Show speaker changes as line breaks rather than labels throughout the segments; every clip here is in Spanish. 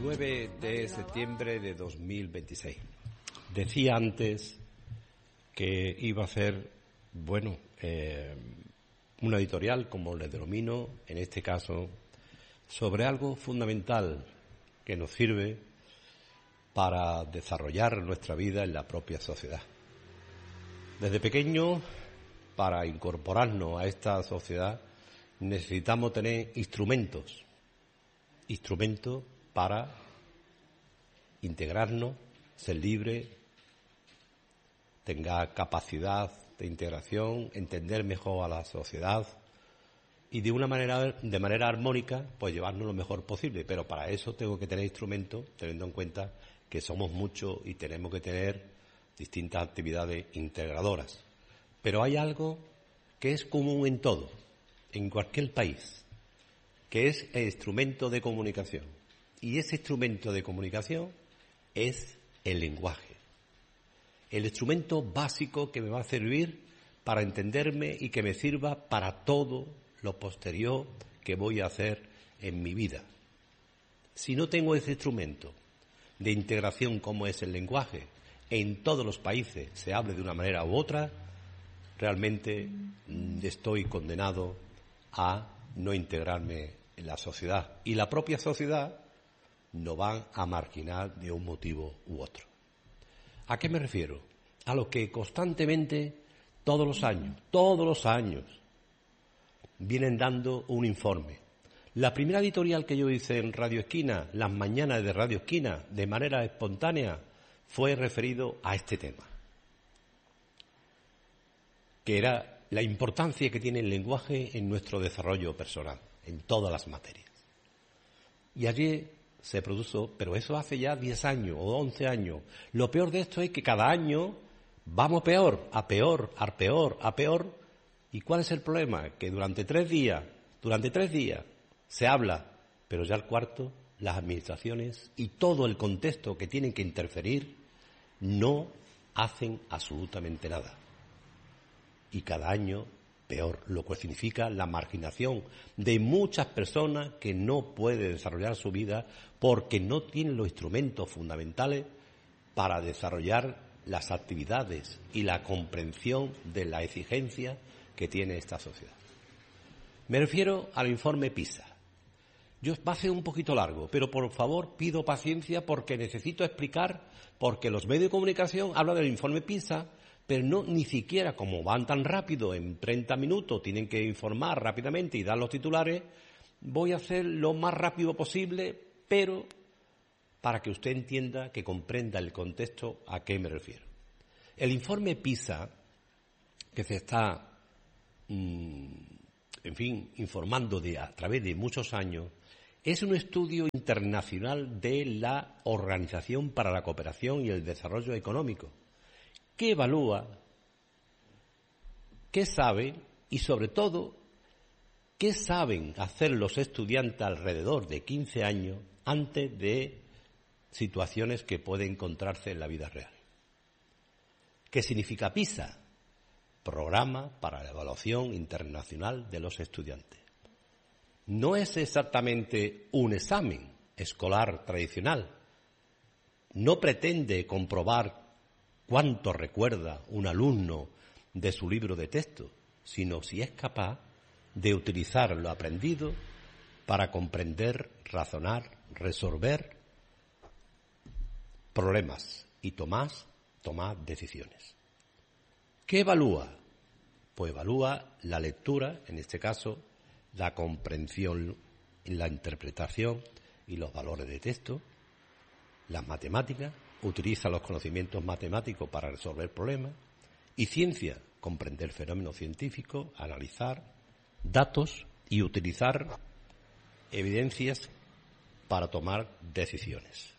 9 de septiembre de 2026. Decía antes que iba a hacer, una editorial, como le denomino, en este caso, sobre algo fundamental que nos sirve para desarrollar nuestra vida en la propia sociedad. Desde pequeño, para incorporarnos a esta sociedad, necesitamos tener instrumentos para integrarnos, ser libre, tenga capacidad de integración, entender mejor a la sociedad y de manera armónica, pues llevarnos lo mejor posible. Pero para eso tengo que tener instrumentos, teniendo en cuenta que somos muchos y tenemos que tener distintas actividades integradoras. Pero hay algo que es común en todo, en cualquier país, que es el instrumento de comunicación. Y ese instrumento de comunicación es el lenguaje. El instrumento básico que me va a servir para entenderme y que me sirva para todo lo posterior que voy a hacer en mi vida. Si no tengo ese instrumento de integración como es el lenguaje, en todos los países se hable de una manera u otra, realmente estoy condenado a no integrarme en la sociedad. Y la propia sociedad nos van a marginar de un motivo u otro. ¿A qué me refiero? A lo que constantemente, todos los años, vienen dando un informe. La primera editorial que yo hice en Radio Esquina, las mañanas de Radio Esquina, de manera espontánea, fue referido a este tema, que era la importancia que tiene el lenguaje en nuestro desarrollo personal, en todas las materias. Y allí se produjo, pero eso hace ya 10 años o 11 años. Lo peor de esto es que cada año vamos a peor. ¿Y cuál es el problema? Que durante tres días se habla, pero ya al cuarto, las administraciones y todo el contexto que tienen que interferir no hacen absolutamente nada. Y cada año peor, lo que significa la marginación de muchas personas que no pueden desarrollar su vida porque no tienen los instrumentos fundamentales para desarrollar las actividades y la comprensión de la exigencia que tiene esta sociedad. Me refiero al informe PISA. Va a ser un poquito largo, pero por favor pido paciencia porque necesito explicar, porque los medios de comunicación hablan del informe PISA, pero no ni siquiera, como van tan rápido, en 30 minutos tienen que informar rápidamente y dar los titulares, voy a hacer lo más rápido posible, pero para que usted entienda, que comprenda el contexto a qué me refiero. El informe PISA, que se está, informando a través de muchos años, es un estudio internacional de la Organización para la Cooperación y el Desarrollo Económico, que evalúa, qué saben y, sobre todo, qué saben hacer los estudiantes alrededor de 15 años antes de situaciones que pueden encontrarse en la vida real. ¿Qué significa PISA? Programa para la Evaluación Internacional de los Estudiantes. No es exactamente un examen escolar tradicional. No pretende comprobar cuánto recuerda un alumno de su libro de texto, sino si es capaz de utilizar lo aprendido para comprender, razonar, resolver problemas y tomar decisiones. ¿Qué evalúa? Pues evalúa la lectura, en este caso, la comprensión, la interpretación y los valores de texto, las matemáticas, utiliza los conocimientos matemáticos para resolver problemas, y ciencia, comprender fenómenos científicos, analizar datos y utilizar evidencias para tomar decisiones.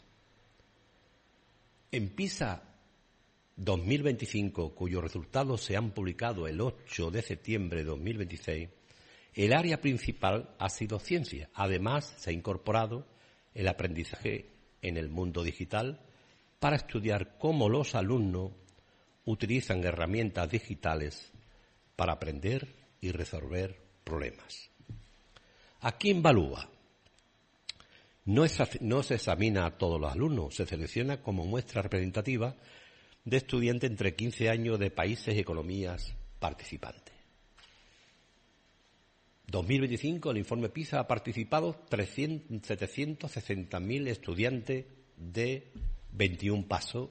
En PISA 2025, cuyos resultados se han publicado el 8 de septiembre de 2026, el área principal ha sido ciencia. Además, se ha incorporado el aprendizaje en el mundo digital para estudiar cómo los alumnos utilizan herramientas digitales para aprender y resolver problemas. ¿A quién evalúa? No se examina a todos los alumnos, se selecciona como muestra representativa de estudiantes entre 15 años de países y economías participantes. 2025, el informe PISA ha participado 760.000 estudiantes de 21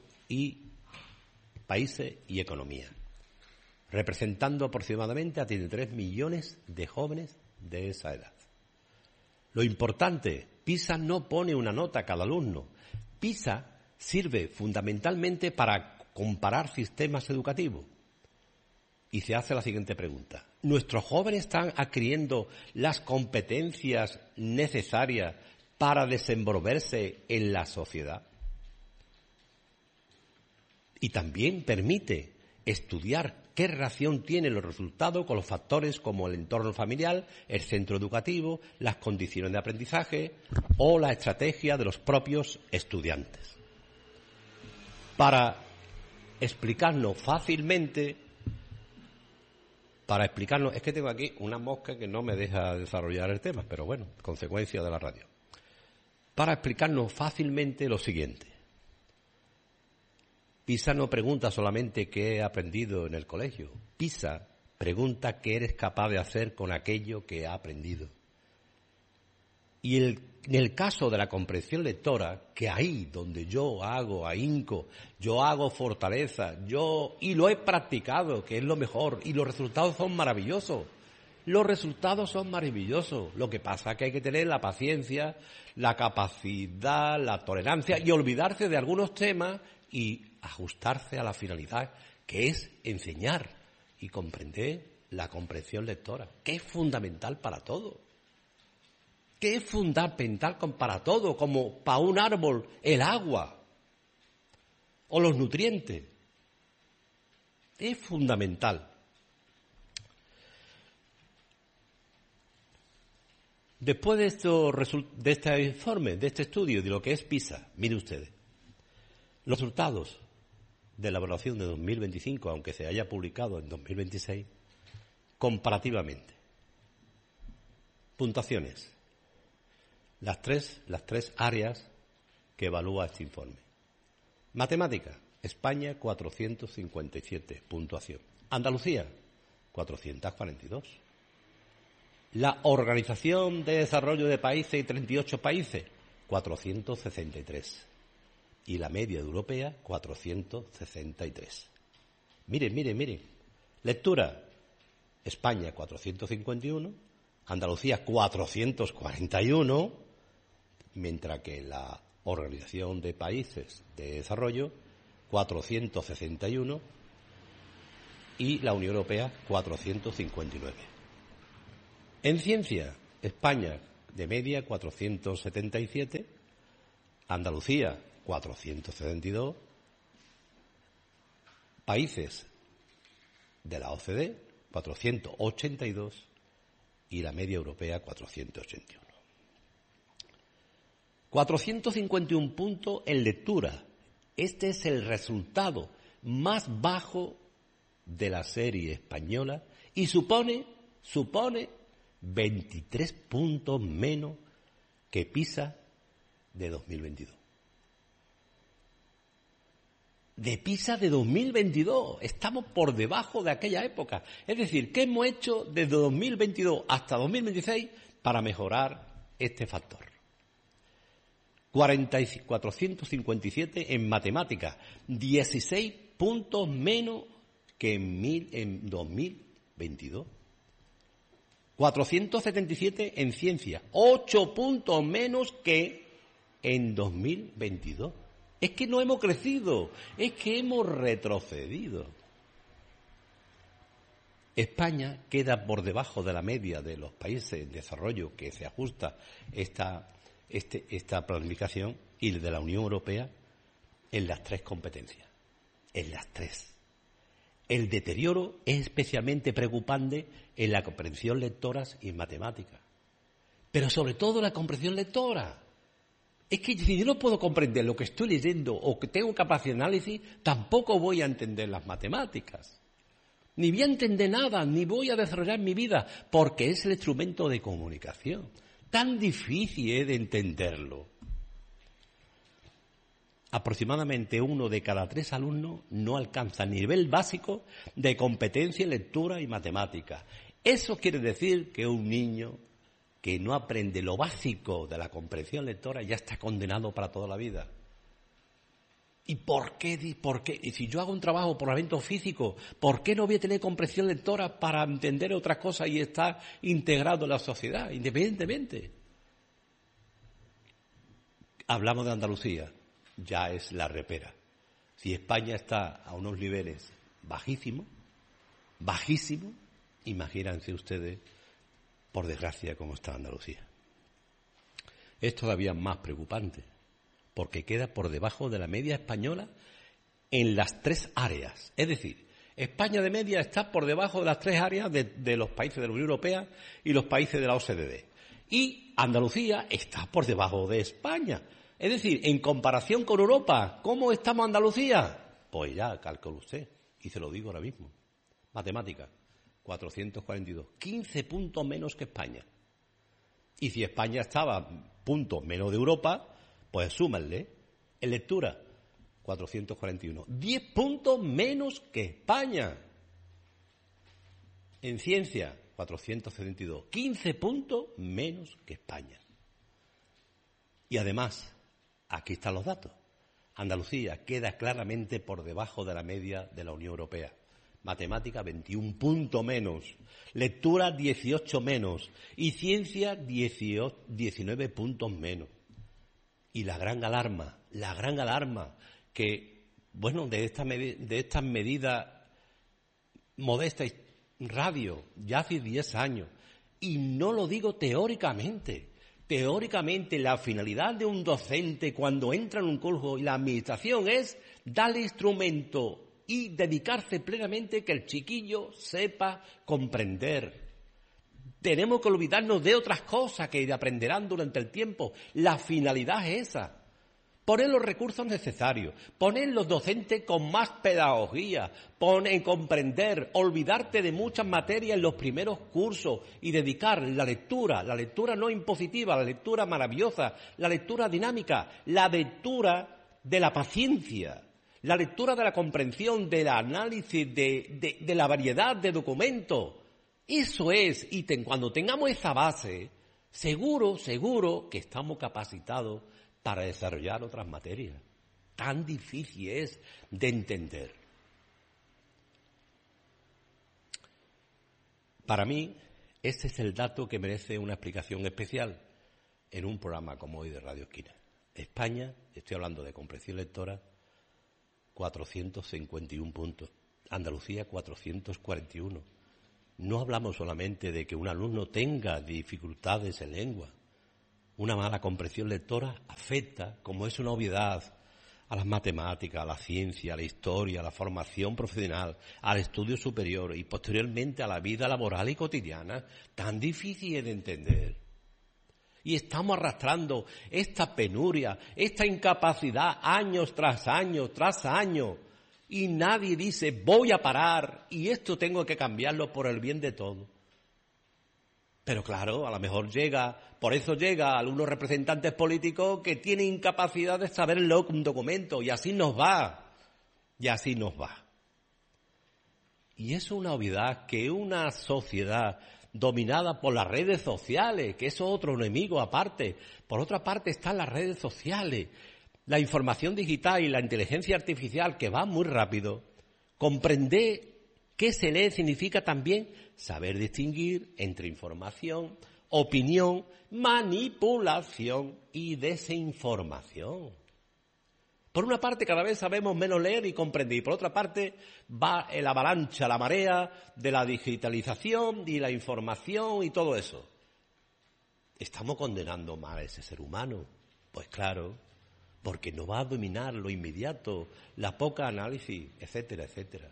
países y economías, representando aproximadamente a 33 millones de jóvenes de esa edad. Lo importante, PISA no pone una nota a cada alumno. PISA sirve fundamentalmente para comparar sistemas educativos. Y se hace la siguiente pregunta. ¿Nuestros jóvenes están adquiriendo las competencias necesarias para desenvolverse en la sociedad? Y también permite estudiar qué relación tienen los resultados con los factores como el entorno familiar, el centro educativo, las condiciones de aprendizaje o la estrategia de los propios estudiantes. Para explicarnos fácilmente, es que tengo aquí una mosca que no me deja desarrollar el tema, pero bueno, consecuencia de la radio. Para explicarnos fácilmente lo siguiente. PISA no pregunta solamente qué he aprendido en el colegio. PISA pregunta qué eres capaz de hacer con aquello que ha aprendido. Y en el caso de la comprensión lectora, que ahí donde yo hago ahínco, yo hago fortaleza, y lo he practicado, que es lo mejor, y los resultados son maravillosos. Los resultados son maravillosos. Lo que pasa es que hay que tener la paciencia, la capacidad, la tolerancia y olvidarse de algunos temas y ajustarse a la finalidad, que es enseñar y comprender la comprensión lectora, que es fundamental para todo. Que es fundamental para todo, como para un árbol el agua o los nutrientes. Es fundamental. Después de este informe, de este estudio, de lo que es PISA, miren ustedes, los resultados de la evaluación de 2025, aunque se haya publicado en 2026, comparativamente. Puntuaciones. Las tres áreas que evalúa este informe. Matemática, España 457, puntuación. Andalucía, 442. La Organización de Desarrollo de Países y 38 países, 463. Y la media europea, 463. Miren. Lectura, España 451, Andalucía 441, mientras que la Organización de Países de Desarrollo 461 y la Unión Europea 459. En ciencia, España de media 477, Andalucía 472, países de la OCDE 482 y la media europea 481. 451 puntos en lectura. Este es el resultado más bajo de la serie española y supone 23 puntos menos que PISA de 2022. De PISA de 2022. Estamos por debajo de aquella época. Es decir, ¿qué hemos hecho desde 2022 hasta 2026 para mejorar este factor? 457 en matemáticas, 16 puntos menos que en 2022. 477 en ciencia, 8 puntos menos que en 2022. Es que no hemos crecido, es que hemos retrocedido. España queda por debajo de la media de los países en desarrollo que se ajusta esta planificación y de la Unión Europea en las tres competencias. En las tres. El deterioro es especialmente preocupante en la comprensión lectora y en matemáticas. Pero sobre todo la comprensión lectora. Es que si yo no puedo comprender lo que estoy leyendo o que tengo capacidad de análisis, tampoco voy a entender las matemáticas. Ni voy a entender nada, ni voy a desarrollar mi vida, porque es el instrumento de comunicación. Tan difícil es de entenderlo. Aproximadamente 1 de cada 3 alumnos no alcanza el nivel básico de competencia en lectura y matemáticas. Eso quiere decir que un niño que no aprende lo básico de la comprensión lectora ya está condenado para toda la vida. ¿Y por qué? Y si yo hago un trabajo por evento físico, ¿por qué no voy a tener comprensión lectora para entender otras cosas y estar integrado en la sociedad, independientemente? Hablamos de Andalucía, ya es la repera. Si España está a unos niveles bajísimos, imagínense ustedes, por desgracia, cómo está Andalucía. Es todavía más preocupante, porque queda por debajo de la media española en las 3 áreas. Es decir, España de media está por debajo de las 3 áreas de los países de la Unión Europea y los países de la OCDE. Y Andalucía está por debajo de España. Es decir, en comparación con Europa, ¿cómo estamos Andalucía? Pues ya, calcule usted, y se lo digo ahora mismo. Matemática, 442, 15 puntos menos que España. Y si España estaba puntos menos de Europa, pues súmenle. En lectura, 441, 10 puntos menos que España. En ciencia, 472, 15 puntos menos que España. Y además, aquí están los datos. Andalucía queda claramente por debajo de la media de la Unión Europea. Matemática, 21 puntos menos. Lectura, 18 menos. Y ciencia, 19 puntos menos. Y la gran alarma, que, bueno, de estas medidas modestas, radio, ya hace 10 años. Y no lo digo teóricamente. Teóricamente, la finalidad de un docente cuando entra en un curso y la administración es darle instrumento y dedicarse plenamente que el chiquillo sepa comprender. Tenemos que olvidarnos de otras cosas que aprenderán durante el tiempo. La finalidad es esa. Poner los recursos necesarios, poner los docentes con más pedagogía, comprender, olvidarte de muchas materias en los primeros cursos y dedicar la lectura no impositiva, la lectura maravillosa, la lectura dinámica, la lectura de la paciencia, la lectura de la comprensión, del análisis, de la variedad de documentos. Eso es, y cuando tengamos esa base, seguro que estamos capacitados para desarrollar otras materias. Tan difícil es de entender. Para mí, ese es el dato que merece una explicación especial en un programa como hoy de Radio Esquina. España, estoy hablando de comprensión lectora, 451 puntos. Andalucía, 441. No hablamos solamente de que un alumno tenga dificultades en lengua. Una mala comprensión lectora afecta, como es una obviedad, a las matemáticas, a la ciencia, a la historia, a la formación profesional, al estudio superior y posteriormente a la vida laboral y cotidiana, tan difícil de entender. Y estamos arrastrando esta penuria, esta incapacidad años tras año, y nadie dice voy a parar y esto tengo que cambiarlo por el bien de todos. Pero claro, a lo mejor por eso llega a algunos representantes políticos que tienen incapacidad de saber un documento, y así nos va. Y eso es una obviedad, que una sociedad dominada por las redes sociales, que eso es otro enemigo aparte. Por otra parte están las redes sociales, la información digital y la inteligencia artificial, que va muy rápido. Comprender qué se lee significa también saber distinguir entre información, opinión, manipulación y desinformación. Por una parte, cada vez sabemos menos leer y comprender, y por otra parte va la avalancha, la marea de la digitalización y la información y todo eso. ¿Estamos condenando mal a ese ser humano? Pues claro, porque no va a dominar lo inmediato, la poca análisis, etcétera, etcétera.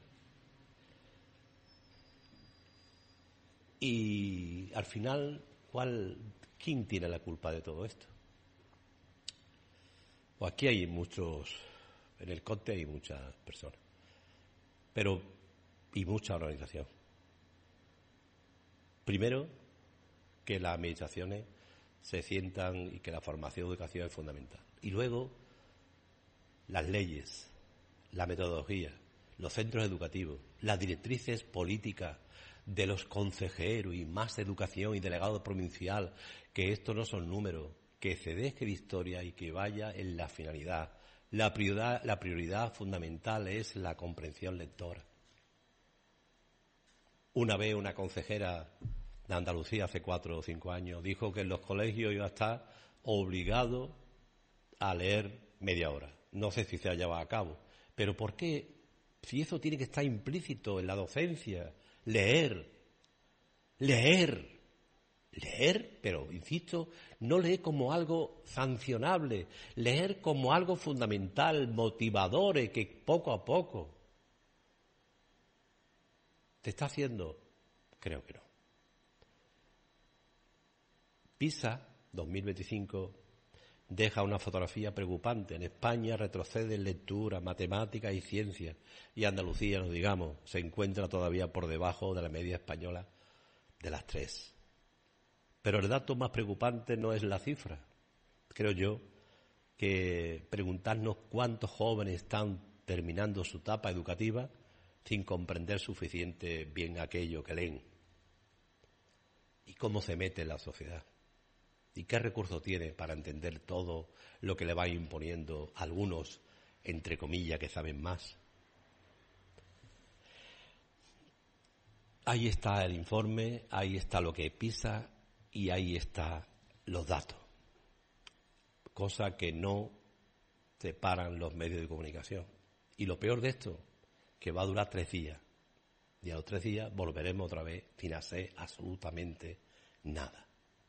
Y al final, ¿quién tiene la culpa de todo esto? Pues aquí hay muchos, en el CONTE hay muchas personas, y mucha organización. Primero, que las administraciones se sientan y que la formación de educación es fundamental. Y luego, las leyes, la metodología, los centros educativos, las directrices políticas de los consejeros y más educación y delegado provincial, que esto no son números, que se deje de historia y que vaya en la finalidad. La prioridad fundamental es la comprensión lectora. Una vez una consejera de Andalucía hace 4 o 5 años dijo que en los colegios iba a estar obligado a leer media hora. No sé si se ha llevado a cabo. Pero ¿por qué? Si eso tiene que estar implícito en la docencia, leer, pero insisto, no leer como algo sancionable, leer como algo fundamental, motivador, que poco a poco te está haciendo, creo que no. PISA 2025 deja una fotografía preocupante. En España retrocede en lectura, matemáticas y ciencias. Y Andalucía, nos digamos, se encuentra todavía por debajo de la media española de las 3. Pero el dato más preocupante no es la cifra. Creo yo que preguntarnos cuántos jóvenes están terminando su etapa educativa sin comprender suficiente bien aquello que leen. Y cómo se mete en la sociedad. ¿Y qué recursos tiene para entender todo lo que le va imponiendo algunos, entre comillas, que saben más? Ahí está el informe, ahí está lo que PISA y ahí están los datos. Cosa que no separan los medios de comunicación. Y lo peor de esto, que va a durar 3 días. Y a los 3 días volveremos otra vez sin hacer absolutamente nada.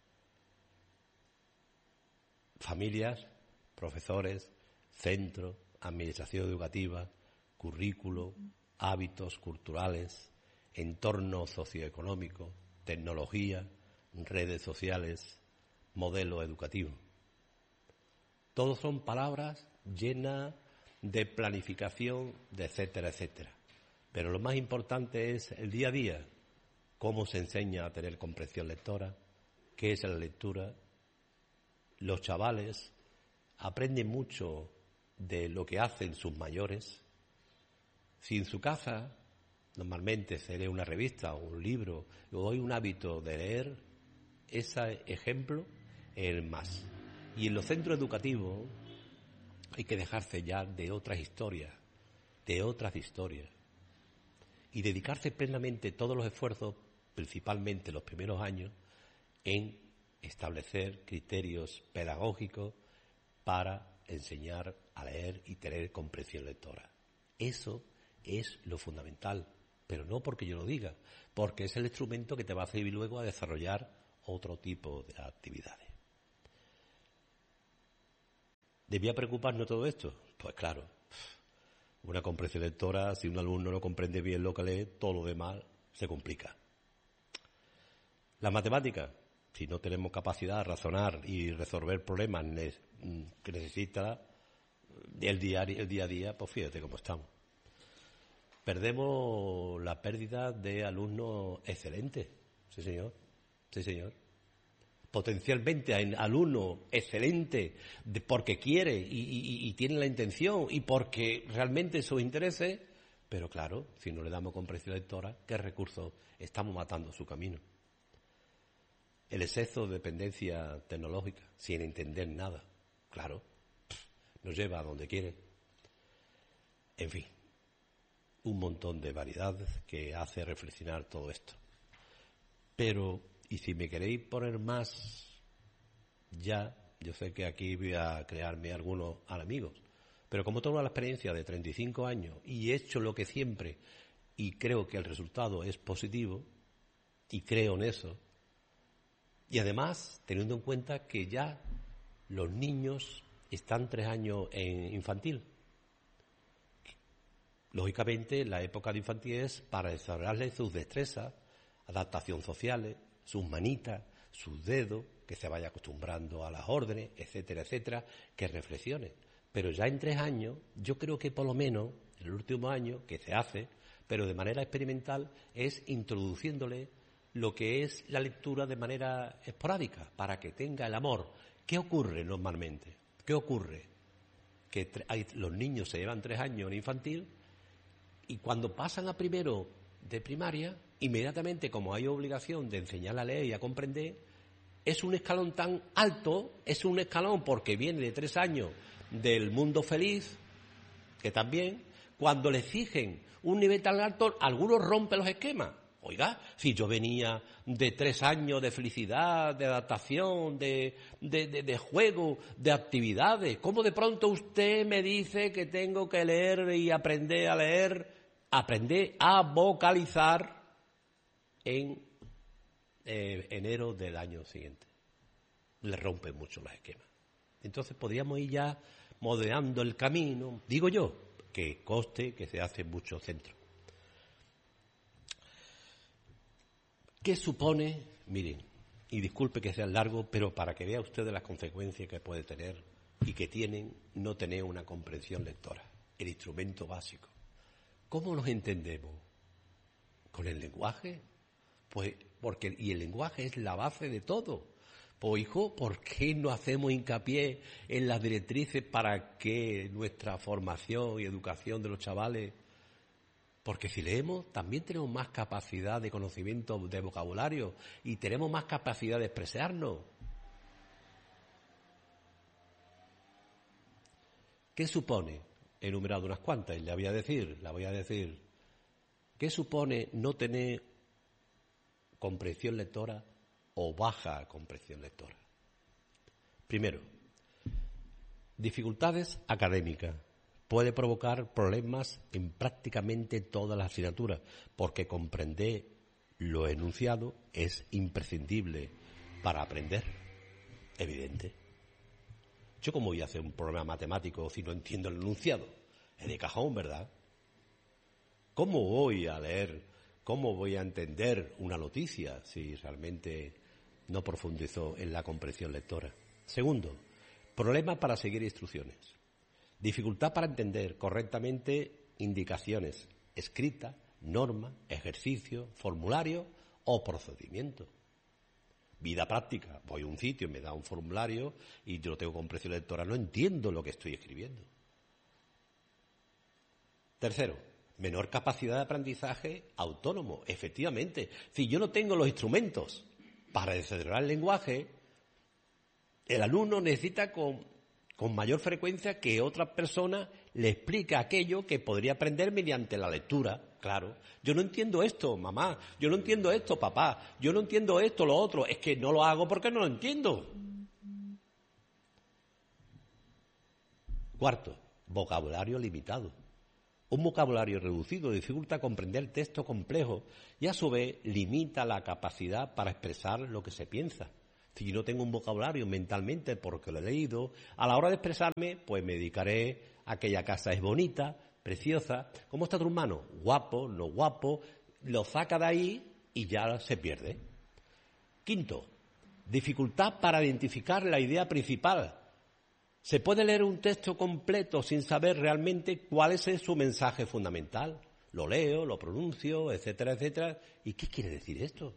Familias, profesores, centros, administración educativa, currículo, hábitos culturales, entorno socioeconómico, tecnología, redes sociales, modelo educativo. Todos son palabras llenas de planificación, de etcétera, etcétera. Pero lo más importante es el día a día, cómo se enseña a tener comprensión lectora, qué es la lectura. Los chavales aprenden mucho de lo que hacen sus mayores. Si en su casa normalmente se lee una revista o un libro o hay un hábito de leer, ese ejemplo es el más. Y en los centros educativos hay que dejarse ya de otras historias, y dedicarse plenamente todos los esfuerzos, principalmente los primeros años, en establecer criterios pedagógicos para enseñar a leer y tener comprensión lectora. Eso es lo fundamental, pero no porque yo lo diga, porque es el instrumento que te va a servir luego a desarrollar otro tipo de actividades. ¿Debía preocuparnos todo esto? Pues claro, una comprensión lectora, si un alumno no comprende bien lo que lee, todo lo demás se complica. Las matemáticas, si no tenemos capacidad de razonar y resolver problemas que necesita el día a día, pues fíjate cómo estamos. Perdemos la pérdida de alumnos excelentes. Sí, señor. Potencialmente hay alumnos excelentes porque quiere y tiene la intención y porque realmente sus intereses, pero claro, si no le damos comprensión lectora, ¿qué recursos estamos matando su camino? El exceso de dependencia tecnológica, sin entender nada, claro, nos lleva a donde quiere. En fin, un montón de variedades que hace reflexionar todo esto. Pero, y si me queréis poner más, ya, yo sé que aquí voy a crearme algunos enemigos, pero como tengo la experiencia de 35 años y he hecho lo que siempre y creo que el resultado es positivo, y creo en eso, y además, teniendo en cuenta que ya los niños están 3 años en infantil. Lógicamente, la época de infantil es para desarrollarles sus destrezas, adaptación sociales, sus manitas, sus dedos, que se vaya acostumbrando a las órdenes, etcétera, etcétera, que reflexione. Pero ya en 3 años, yo creo que por lo menos, en el último año, que se hace, pero de manera experimental, es introduciéndole lo que es la lectura de manera esporádica, para que tenga el amor. ¿Qué ocurre normalmente? ¿Qué ocurre? Que los niños se llevan 3 años en infantil y cuando pasan a primero de primaria, inmediatamente, como hay obligación de enseñar a leer y a comprender, es un escalón tan alto, es un escalón porque viene de 3 años del mundo feliz, que también, cuando le exigen un nivel tan alto, algunos rompen los esquemas. Oiga, si yo venía de 3 años de felicidad, de adaptación, de juego, de actividades, ¿cómo de pronto usted me dice que tengo que leer y aprender a leer, aprender a vocalizar en enero del año siguiente? Le rompen mucho los esquemas. Entonces podríamos ir ya modelando el camino, digo yo, que conste que se hace en muchos centros. ¿Qué supone? Miren, y disculpe que sea largo, pero para que vea usted las consecuencias que puede tener y que tienen no tener una comprensión lectora, el instrumento básico. ¿Cómo nos entendemos? ¿Con el lenguaje? Pues porque y el lenguaje es la base de todo. Pues hijo, ¿por qué no hacemos hincapié en las directrices para que nuestra formación y educación de los chavales? Porque si leemos, también tenemos más capacidad de conocimiento de vocabulario y tenemos más capacidad de expresarnos. ¿Qué supone? He enumerado unas cuantas y la voy a decir. ¿Qué supone no tener comprensión lectora o baja comprensión lectora? Primero, dificultades académicas. Puede provocar problemas en prácticamente todas las asignaturas, porque comprender lo enunciado es imprescindible para aprender. Evidente. ¿Yo cómo voy a hacer un problema matemático si no entiendo el enunciado? Es de cajón, ¿verdad? ¿Cómo voy a leer, cómo voy a entender una noticia si realmente no profundizo en la comprensión lectora? Segundo, problemas para seguir instrucciones. Dificultad para entender correctamente indicaciones escritas, normas, ejercicios, formularios o procedimientos. Vida práctica. Voy a un sitio, me da un formulario y yo no tengo comprensión lectora, no entiendo lo que estoy escribiendo. Tercero, menor capacidad de aprendizaje autónomo. Efectivamente, si yo no tengo los instrumentos para desarrollar el lenguaje, el alumno necesita con mayor frecuencia que otra persona le explique aquello que podría aprender mediante la lectura. Claro, yo no entiendo esto, mamá, yo no entiendo esto, papá, yo no entiendo esto, lo otro, es que no lo hago porque no lo entiendo. Cuarto, vocabulario limitado. Un vocabulario reducido dificulta comprender texto complejo y a su vez limita la capacidad para expresar lo que se piensa. Si yo no tengo un vocabulario mentalmente porque lo he leído, a la hora de expresarme, pues me dedicaré a aquella casa es bonita, preciosa. ¿Cómo está tu hermano? Guapo, no guapo. Lo saca de ahí y ya se pierde. Quinto, dificultad para identificar la idea principal. Se puede leer un texto completo sin saber realmente cuál es su mensaje fundamental. Lo leo, lo pronuncio, etcétera, etcétera. ¿Y qué quiere decir esto?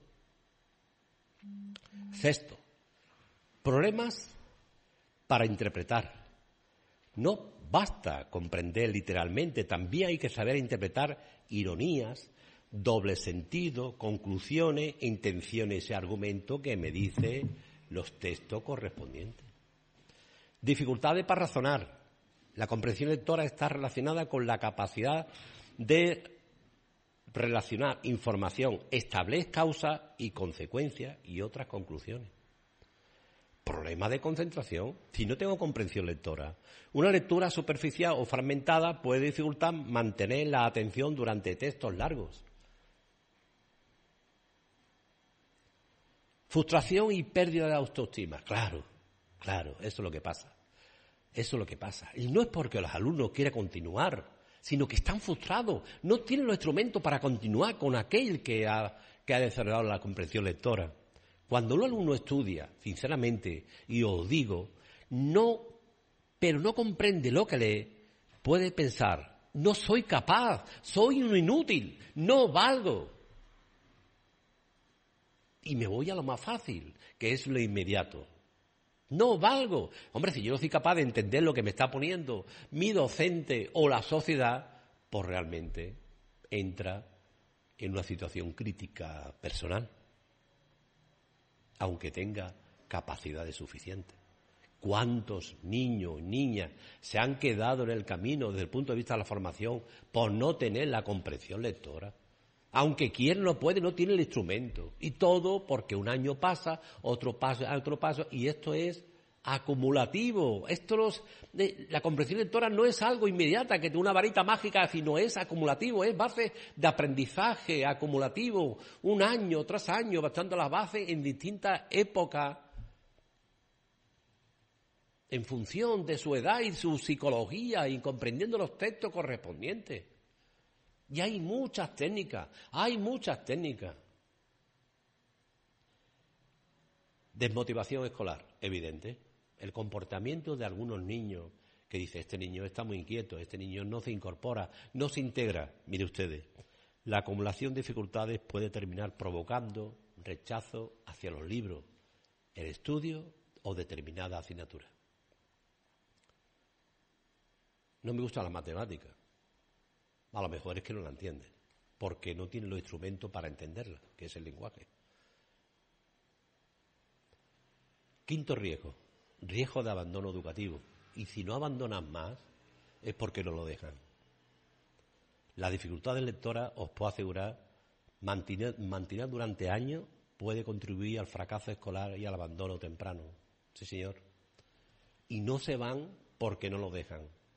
Sexto, problemas para interpretar. No basta comprender literalmente, también hay que saber interpretar ironías, doble sentido, conclusiones, intenciones y argumentos que me dice los textos correspondientes. Dificultades para razonar. La comprensión lectora está relacionada con la capacidad de relacionar información, establecer causas y consecuencias y otras conclusiones. Problema de concentración. Si no tengo comprensión lectora, una lectura superficial o fragmentada puede dificultar mantener la atención durante textos largos. Frustración y pérdida de autoestima. Claro, eso es lo que pasa. Eso es lo que pasa. Y no es porque los alumnos quieran continuar, sino que están frustrados, no tienen los instrumentos para continuar con aquel que ha desarrollado la comprensión lectora. Cuando un alumno estudia, sinceramente, y os digo, pero no comprende lo que lee, puede pensar, no soy capaz, soy un inútil, no valgo. y me voy a lo más fácil, que es lo inmediato. No valgo. Hombre, si yo no soy capaz de entender lo que me está poniendo mi docente o la sociedad, pues realmente entra en una situación crítica personal, aunque tenga capacidades suficientes. ¿Cuántos niños y niñas se han quedado en el camino desde el punto de vista de la formación por no tener la comprensión lectora? Aunque quien no puede, no tiene el instrumento. Y todo porque un año pasa, otro paso, y esto es acumulativo. La comprensión lectora no es algo inmediata, que de una varita mágica, sino es acumulativo, es base de aprendizaje acumulativo, un año tras año, bastando las bases en distintas épocas, en función de su edad y su psicología, y comprendiendo los textos correspondientes. Y hay muchas técnicas. Desmotivación escolar, evidente. El comportamiento de algunos niños que dice, este niño está muy inquieto, este niño no se incorpora, no se integra. Mire ustedes, la acumulación de dificultades puede terminar provocando rechazo hacia los libros, el estudio o determinada asignatura. No me gusta la matemática. A lo mejor es que no la entienden, porque no tienen los instrumentos para entenderla, que es el lenguaje. Quinto riesgo de abandono educativo. Y si no abandonan más, es porque no lo dejan. Las dificultades lectoras, os puedo asegurar, mantener durante años puede contribuir al fracaso escolar y al abandono temprano. Sí, señor. Y no se van porque no lo dejan.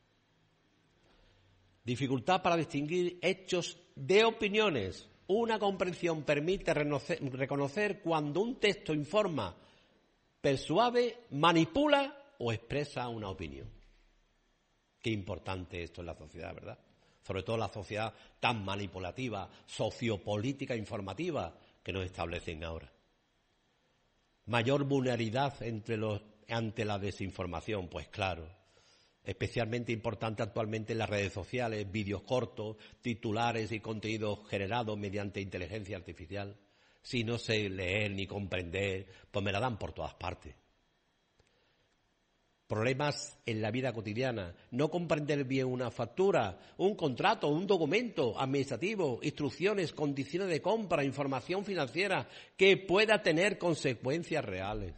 Dificultad para distinguir hechos de opiniones. Una comprensión permite reconocer cuando un texto informa, persuade, manipula o expresa una opinión. Qué importante esto en la sociedad, ¿verdad? Sobre todo en la sociedad tan manipulativa, sociopolítica, informativa que nos establecen ahora. Mayor vulnerabilidad ante la desinformación, pues claro. Especialmente importante actualmente en las redes sociales, vídeos cortos, titulares y contenidos generados mediante inteligencia artificial. Si no sé leer ni comprender, pues me la dan por todas partes. Problemas en la vida cotidiana, no comprender bien una factura, un contrato, un documento administrativo, instrucciones, condiciones de compra, información financiera que pueda tener consecuencias reales.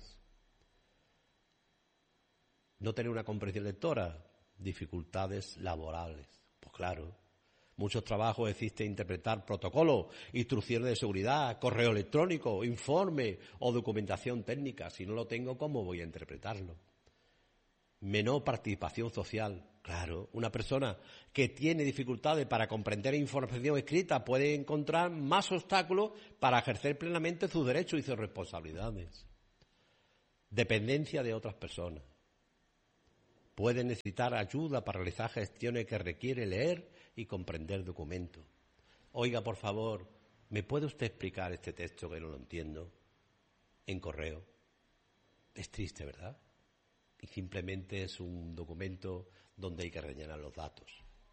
No tener una comprensión lectora, dificultades laborales. Pues claro, muchos trabajos existe interpretar protocolos, instrucciones de seguridad, correo electrónico, informe o documentación técnica. Si no lo tengo, ¿cómo voy a interpretarlo? Menor participación social. Claro, una persona que tiene dificultades para comprender información escrita puede encontrar más obstáculos para ejercer plenamente sus derechos y sus responsabilidades. Dependencia de otras personas. Puede necesitar ayuda para realizar gestiones que requiere leer y comprender documentos. Oiga, por favor, ¿me puede usted explicar este texto que no lo entiendo? En correo. Es triste, ¿verdad? Y simplemente es un documento donde hay que rellenar los datos.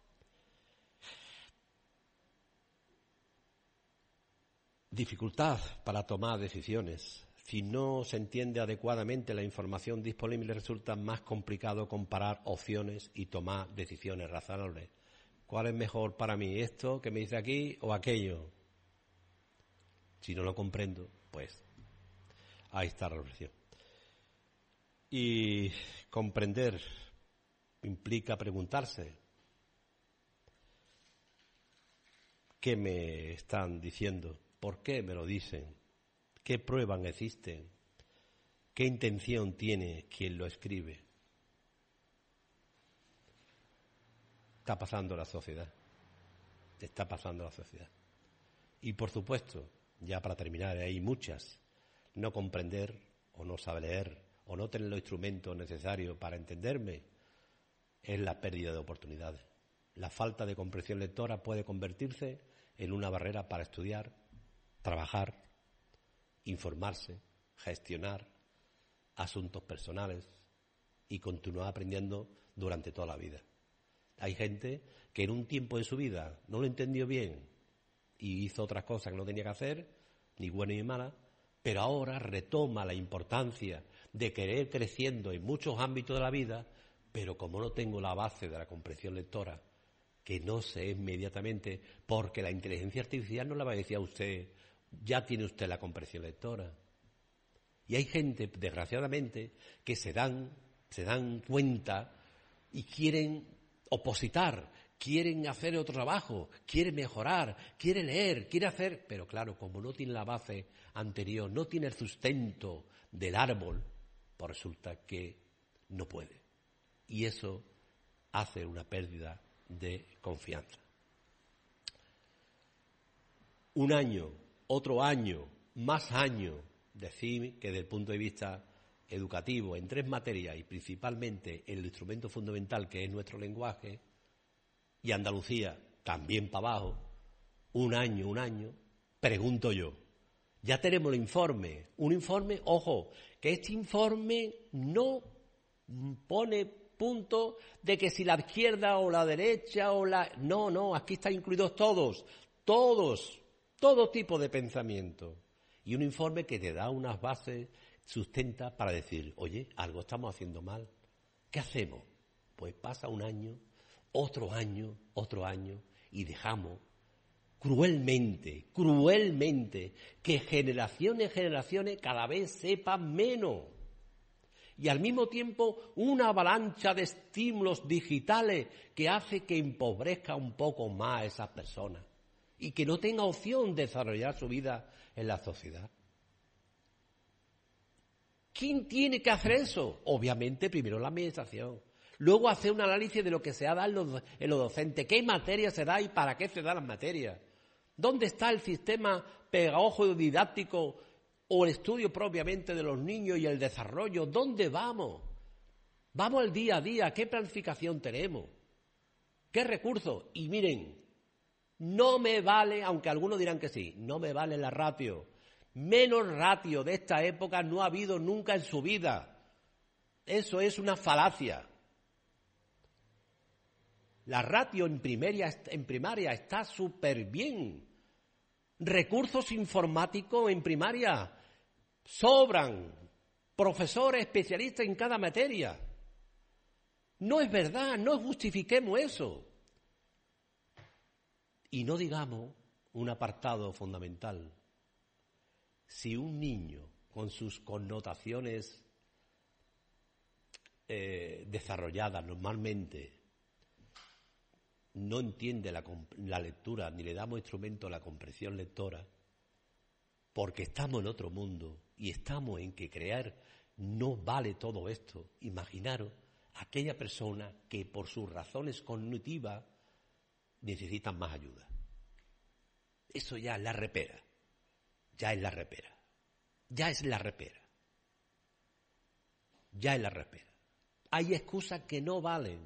Dificultad para tomar decisiones. Si no se entiende adecuadamente la información disponible, resulta más complicado comparar opciones y tomar decisiones razonables. ¿Cuál es mejor para mí, esto que me dice aquí o aquello? Si no lo comprendo, pues ahí está la reflexión. Y comprender implica preguntarse, ¿qué me están diciendo? ¿Por qué me lo dicen? ¿Qué pruebas existen? ¿Qué intención tiene quien lo escribe? Está pasando la sociedad. Está pasando la sociedad. Y por supuesto, ya para terminar, hay muchas. No comprender o no saber leer o no tener los instrumentos necesarios para entenderme es la pérdida de oportunidades. La falta de comprensión lectora puede convertirse en una barrera para estudiar, trabajar, informarse, gestionar asuntos personales y continuar aprendiendo durante toda la vida. Hay gente que en un tiempo de su vida no lo entendió bien y hizo otras cosas que no tenía que hacer, ni buenas ni malas, pero ahora retoma la importancia de querer creciendo en muchos ámbitos de la vida, pero como no tengo la base de la comprensión lectora, que no sé inmediatamente, porque la inteligencia artificial no le va a decir a usted, ya tiene usted la comprensión lectora. Y hay gente, desgraciadamente, que se dan cuenta y quieren opositar, quieren hacer otro trabajo, quieren mejorar, quieren leer, quieren hacer... Pero claro, como no tiene la base anterior, no tiene el sustento del árbol, pues resulta que no puede. Y eso hace una pérdida de confianza. Un año, otro año, más años, decir que desde el punto de vista educativo, en 3 materias y principalmente en el instrumento fundamental que es nuestro lenguaje, y Andalucía también para abajo, un año, pregunto yo, ya tenemos el informe, un informe, ojo, que este informe no pone punto de que si la izquierda o la derecha o la... No, aquí están incluidos todo tipo de pensamiento. Y un informe que te da unas bases, sustenta para decir, oye, algo estamos haciendo mal. ¿Qué hacemos? Pues pasa un año, otro año, y dejamos cruelmente, que generaciones cada vez sepan menos. Y al mismo tiempo una avalancha de estímulos digitales que hace que empobrezca un poco más a esas personas y que no tenga opción de desarrollar su vida en la sociedad. ¿Quién tiene que hacer eso? Obviamente primero la administración. Luego hacer un análisis de lo que se da en los docentes, qué materia se da y para qué se dan las materias. ¿Dónde está el sistema pedagógico didáctico o el estudio propiamente de los niños y el desarrollo? ¿Dónde vamos? Vamos al día a día, ¿qué planificación tenemos? ¿Qué recursos? Y miren, no me vale, aunque algunos dirán que sí, no me vale la ratio. Menos ratio de esta época no ha habido nunca en su vida. Eso es una falacia. La ratio en primaria está súper bien. Recursos informáticos en primaria sobran. Profesores especialistas en cada materia. No es verdad, no justifiquemos eso. Y no digamos un apartado fundamental. Si un niño con sus connotaciones desarrolladas normalmente no entiende la lectura ni le damos instrumento a la comprensión lectora, porque estamos en otro mundo y estamos en que crear no vale todo esto. Imaginaros aquella persona que por sus razones cognitivas necesitan más ayuda. Eso ya es la repera. Hay excusas que no valen.